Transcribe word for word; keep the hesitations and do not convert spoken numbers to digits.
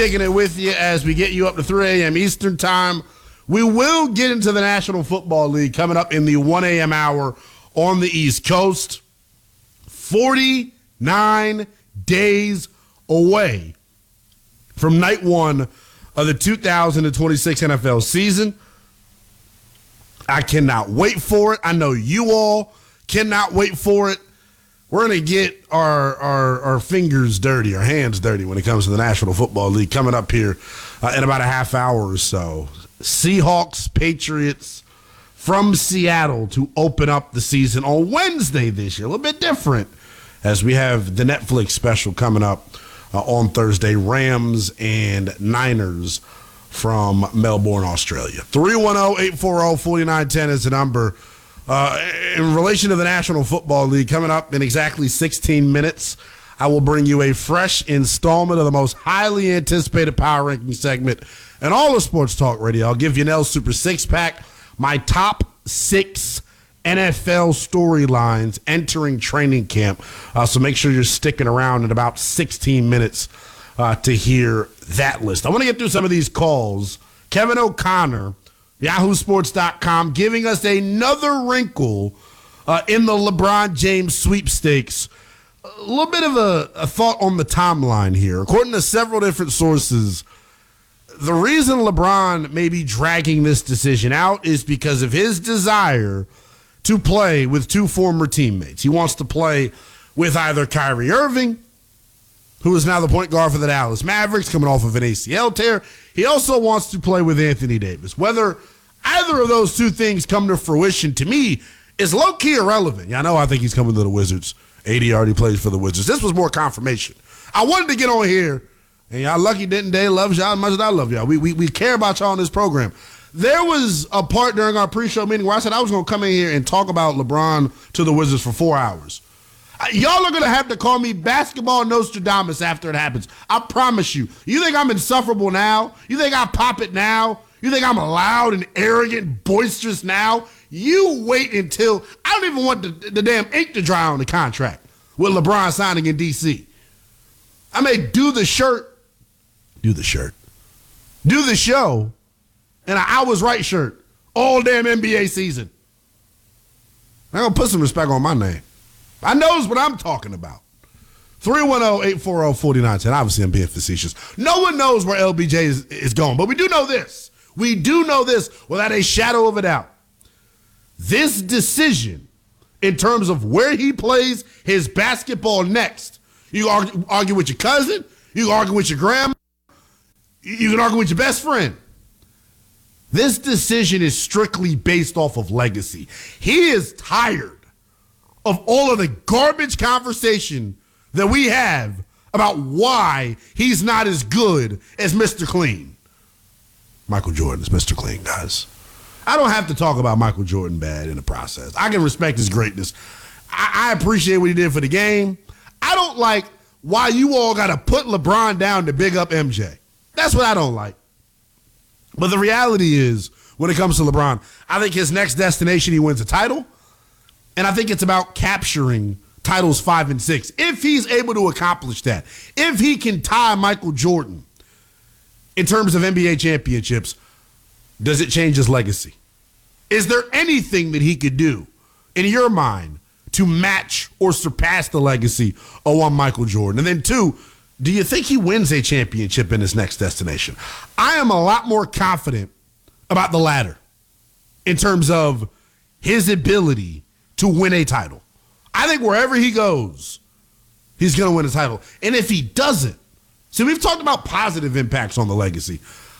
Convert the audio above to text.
Taking it with you as we get you up to three a.m. Eastern time. We will get into the National Football League coming up in the one a.m. hour on the East Coast. forty-nine days away from night one of the two thousand twenty-six N F L season. I cannot wait for it. I know you all cannot wait for it. We're going to get our, our our fingers dirty, our hands dirty when it comes to the National Football League coming up here uh, in about a half hour or so. Seahawks, Patriots from Seattle to open up the season on Wednesday this year. A little bit different as we have the Netflix special coming up uh, on Thursday. Rams and Niners from Melbourne, Australia. three one zero, eight four zero, four nine one zero is the number. Uh, in relation to the National Football League, coming up in exactly sixteen minutes, I will bring you a fresh installment of the most highly anticipated power ranking segment in all of Sports Talk Radio. I'll give you Nell's Super Six Pack, my top six N F L storylines entering training camp. Uh, so make sure you're sticking around in about sixteen minutes uh, to hear that list. I want to get through some of these calls. Kevin O'Connor, Yahoo Sports dot com, giving us another wrinkle uh, in the LeBron James sweepstakes. A little bit of a, a thought on the timeline here. According to several different sources, the reason LeBron may be dragging this decision out is because of his desire to play with two former teammates. He wants to play with either Kyrie Irving, who is now the point guard for the Dallas Mavericks, coming off of an A C L tear. He also wants to play with Anthony Davis. Whether either of those two things come to fruition, to me, is low-key irrelevant. Yeah, I know I think he's coming to the Wizards. A D already plays for the Wizards. This was more confirmation. I wanted to get on here, and y'all lucky didn't they love y'all as much as I love y'all. We, we, we care about y'all on this program. There was a part during our pre-show meeting where I said I was going to come in here and talk about LeBron to the Wizards for four hours. Y'all are going to have to call me Basketball Nostradamus after it happens. I promise you. You think I'm insufferable now? You think I pop it now? You think I'm loud and arrogant and boisterous now? You wait until – I don't even want the, the damn ink to dry on the contract with LeBron signing in D C. I may do the shirt – do the shirt. Do the show in an I Was Right shirt all damn N B A season. I'm going to put some respect on my name. I knows what I'm talking about. three one zero, eight four zero, four nine one zero. Obviously, I'm being facetious. No one knows where L B J is, is going, but we do know this. We do know this without a shadow of a doubt. This decision, in terms of where he plays his basketball next, you argue, argue with your cousin, you can argue with your grandma, you can argue with your best friend. This decision is strictly based off of legacy. He is tired of all of the garbage conversation that we have about why he's not as good as Mister Clean. Michael Jordan is Mister Clean, guys. I don't have to talk about Michael Jordan bad in the process. I can respect his greatness. I, I appreciate what he did for the game. I don't like why you all got to put LeBron down to big up M J. That's what I don't like. But the reality is, when it comes to LeBron, I think his next destination, he wins a title. And I think it's about capturing titles five and six. If he's able to accomplish that, if he can tie Michael Jordan in terms of N B A championships, does it change his legacy? Is there anything that he could do, in your mind, to match or surpass the legacy of one Michael Jordan? And then two, do you think he wins a championship in his next destination? I am a lot more confident about the latter in terms of his ability to win a title. I think wherever he goes, he's going to win a title. And if he doesn't, see, we've talked about positive impacts on the legacy.